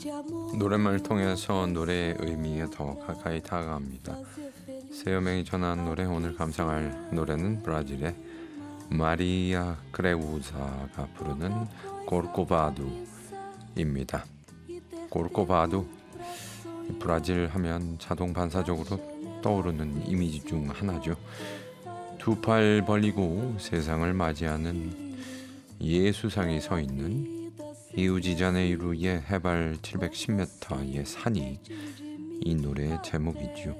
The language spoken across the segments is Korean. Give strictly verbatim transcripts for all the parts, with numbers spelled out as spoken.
노랫말을 통해서 노래의 의미에 더 가까이 다가갑니다. 세요맹이 전한 노래, 오늘 감상할 노래는 브라질의 마리아 그레우사가 부르는 고르코바두입니다. 고르코바두, 브라질 하면 자동 반사적으로 떠오르는 이미지 중 하나죠. 두 팔 벌리고 세상을 맞이하는 예수상이 서 있는 리우디자네이루의 해발 칠백십 미터의 산이 이 노래의 제목이죠.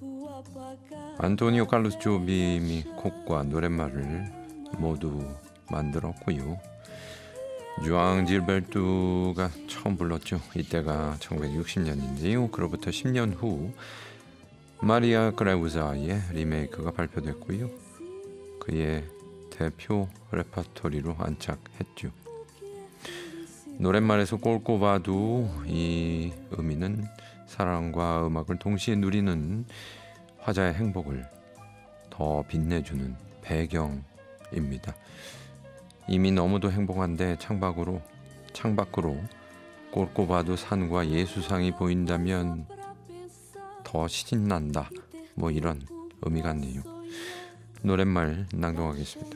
안토니오 칼로스 조빔이 곡과 노랫말을 모두 만들었고요. 주앙 질베르토가 처음 불렀죠. 이때가 천구백육십 년인데요. 그로부터 십 년 후 마리아 그레우사의 리메이크가 발표됐고요. 그의 대표 레퍼토리로 안착했죠. 노랫말에서 꼴꼬바두, 이 의미는 사랑과 음악을 동시에 누리는 화자의 행복을 더 빛내주는 배경입니다. 이미 너무도 행복한데 창밖으로 창밖으로 꼴꼬바두 산과 예수상이 보인다면 더 신난다, 뭐 이런 의미 같네요. 노랫말 낭독하겠습니다.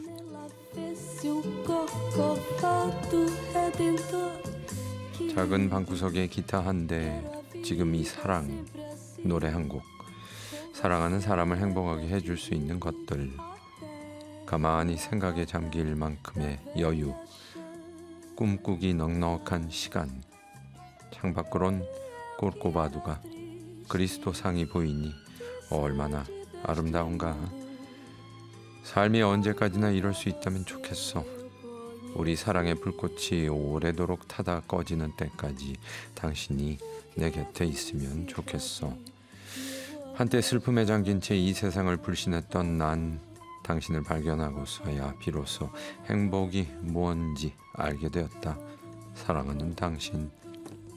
작은 방구석에 기타 한 대, 지금 이 사랑, 노래 한 곡. 사랑하는 사람을 행복하게 해줄 수 있는 것들, 가만히 생각에 잠길 만큼의 여유, 꿈꾸기 넉넉한 시간. 창밖으론 꼴꼬바두가 그리스도상이 보이니 얼마나 아름다운가. 삶이 언제까지나 이럴 수 있다면 좋겠어. 우리 사랑의 불꽃이 오래도록 타다 꺼지는 때까지 당신이 내 곁에 있으면 좋겠어. 한때 슬픔에 잠긴 채 이 세상을 불신했던 난 당신을 발견하고서야 비로소 행복이 뭔지 알게 되었다. 사랑하는 당신.